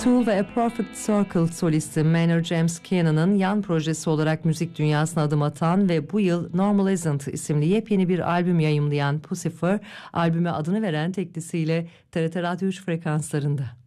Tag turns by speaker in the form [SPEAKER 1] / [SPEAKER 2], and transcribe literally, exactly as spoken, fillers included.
[SPEAKER 1] Tool ve A Perfect Circle solisti Maynard James Keenan'ın yan projesi olarak müzik dünyasına adım atan ve bu yıl Normal Isn't isimli yepyeni bir albüm yayımlayan Puscifer, albüme adını veren teklisiyle T R T Radyo üç frekanslarında.